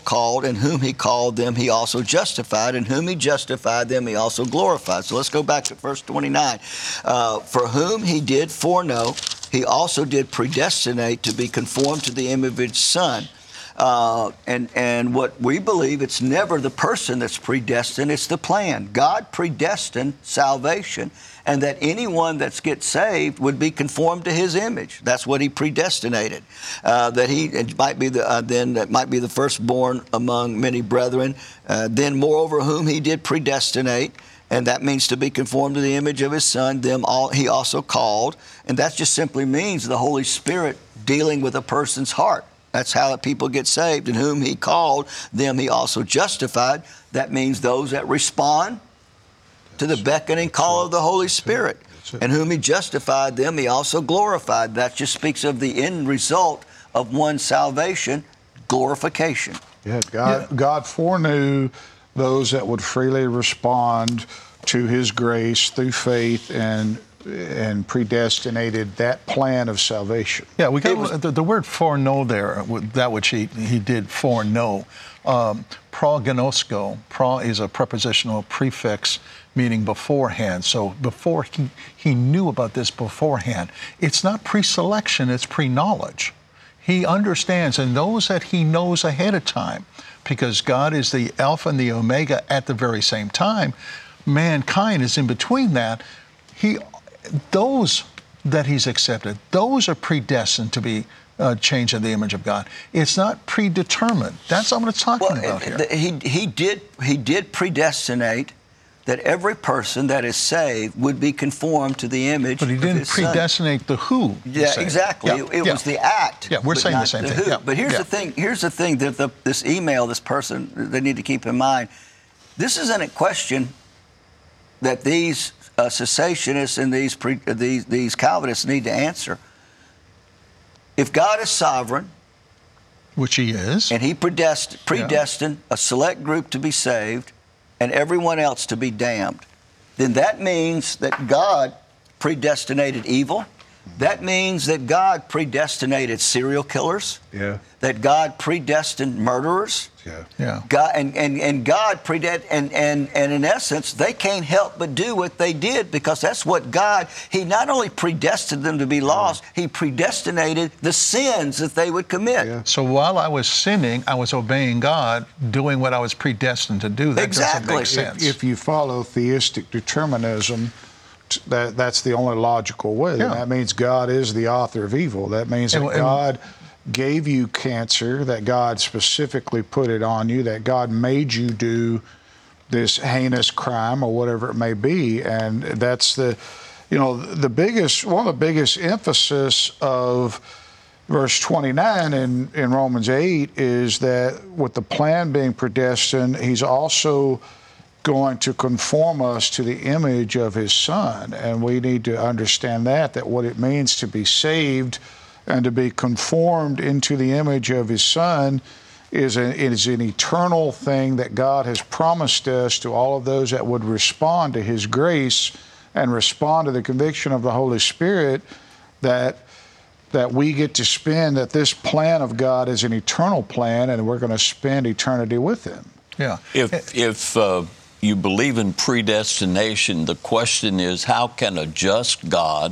called, and whom he called, them he also justified, and whom he justified, them he also glorified. So let's go back to verse 29. For whom he did foreknow, he also did predestinate to be conformed to the image of his Son. And what we believe, it's never the person that's predestined, it's the plan. God predestined salvation, and that anyone that gets saved would be conformed to his image. That's what he predestinated. It might be the firstborn among many brethren. Then moreover, whom he did predestinate, and that means to be conformed to the image of his Son, them all he also called. And that just simply means the Holy Spirit dealing with a person's heart. That's how people get saved. And whom he called, them he also justified. That means those that respond to the beckoning call of the Holy Spirit. And whom he justified, them he also glorified. That just speaks of the end result of one's salvation, glorification. Yeah, God foreknew those that would freely respond to his grace through faith and predestinated that plan of salvation. Yeah, we got the word foreknow there, that which he did foreknow. Prognosko, is a prepositional prefix meaning beforehand. So before he knew about this beforehand. It's not pre-selection, it's pre-knowledge. He understands and knows that he knows ahead of time, because God is the Alpha and the Omega at the very same time. Mankind is in between that. Those that he's accepted, those are predestined to be changed in the image of God. It's not predetermined. That's what it's talking about here. He did predestinate that every person that is saved would be conformed to the image of his Son. But he didn't predestinate the who. Yeah, exactly. Yeah. It was the act. Yeah, we're saying the same thing. Yeah. But here's the thing. Here's the thing that this email, this person, they need to keep in mind. This isn't a question that these cessationists and these Calvinists need to answer. If God is sovereign, which he is, and he predestined a select group to be saved and everyone else to be damned, then that means that God predestinated evil. That means that God predestinated serial killers. Yeah. That God predestined murderers. Yeah. God and God predestined, and in essence, they can't help but do what they did, because that's what God. He not only predestined them to be lost, he predestinated the sins that they would commit. Yeah. So while I was sinning, I was obeying God, doing what I was predestined to do. That doesn't make sense. If you follow theistic determinism, that's the only logical way. Yeah. That means God is the author of evil. That means that God gave you cancer, that God specifically put it on you, that God made you do this heinous crime or whatever it may be. And that's one of the biggest emphasis of verse 29 in Romans 8 is that with the plan being predestined, he's also going to conform us to the image of his Son. And we need to understand that what it means to be saved and to be conformed into the image of his Son is an eternal thing that God has promised us to all of those that would respond to his grace and respond to the conviction of the Holy Spirit, that we get to spend, that this plan of God is an eternal plan, and we're going to spend eternity with him. Yeah. If you believe in predestination, the question is, how can a just God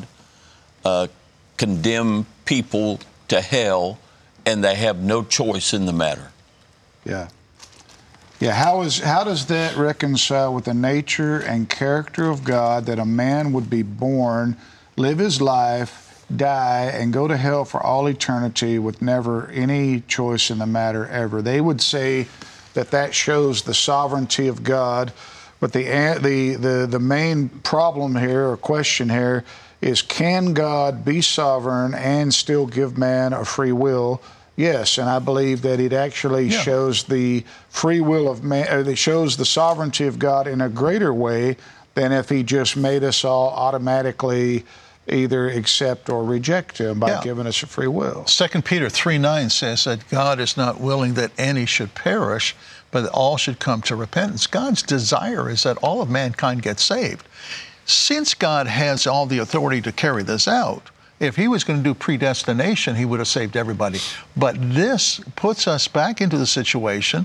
condemn people to hell and they have no choice in the matter? Yeah. How does that reconcile with the nature and character of God, that a man would be born, live his life, die, and go to hell for all eternity with never any choice in the matter ever? They would say that shows the sovereignty of God. But the main problem here, or question here, is, can God be sovereign and still give man a free will? Yes, and I believe that it actually shows the free will of man, or it shows the sovereignty of God in a greater way than if he just made us all automatically either accept or reject him by giving us a free will. 2 Peter 3:9 says that God is not willing that any should perish, but that all should come to repentance. God's desire is that all of mankind gets saved. Since God has all the authority to carry this out, if he was going to do predestination, he would have saved everybody. But this puts us back into the situation